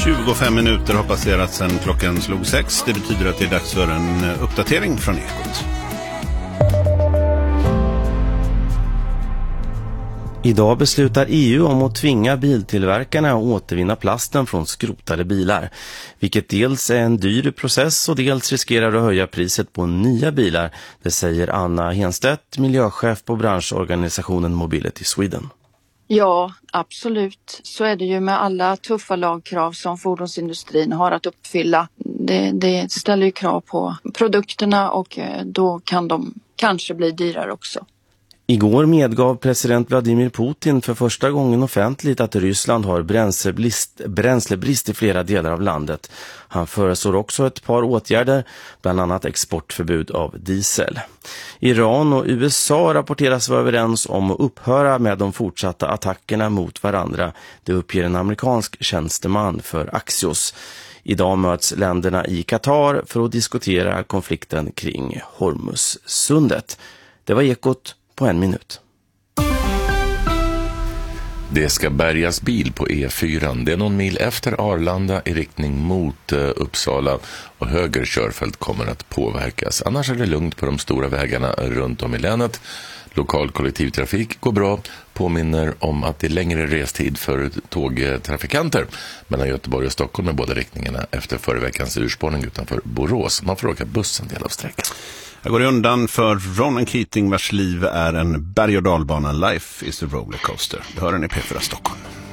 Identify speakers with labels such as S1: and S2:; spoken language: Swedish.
S1: 25 minuter har passerat sedan klockan slog 6. Det betyder att det är dags för en uppdatering från Ekot.
S2: Idag beslutar EU om att tvinga biltillverkarna att återvinna plasten från skrotade bilar, vilket dels är en dyr process och dels riskerar att höja priset på nya bilar. Det säger Anna Henstedt, miljöchef på branschorganisationen Mobility Sweden.
S3: Ja, absolut. Så är det ju med alla tuffa lagkrav som fordonsindustrin har att uppfylla. Det ställer ju krav på produkterna och då kan de kanske bli dyrare också.
S2: Igår medgav president Vladimir Putin för första gången offentligt att Ryssland har bränslebrist i flera delar av landet. Han föreslår också ett par åtgärder, bland annat exportförbud av diesel. Iran och USA rapporteras vara överens om att upphöra med de fortsatta attackerna mot varandra. Det uppger en amerikansk tjänsteman för Axios. Idag möts länderna i Qatar för att diskutera konflikten kring Hormuzsundet. Det var Ekot på 1 minut.
S4: Det ska bärgas bil på E4. Det är någon mil efter Arlanda i riktning mot Uppsala och höger körfält kommer att påverkas. Annars är det lugnt på de stora vägarna runt om i länet. Lokal kollektivtrafik går bra, påminner om att det är längre restid för tågtrafikanter mellan Göteborg och Stockholm med båda riktningarna efter förra veckans urspårning utanför Borås. Man får åka buss en del av sträckan.
S1: Jag går undan för Ronan Keating vars liv är en berg- och dalbana. Life is a rollercoaster. Det hör den i P4 Stockholm.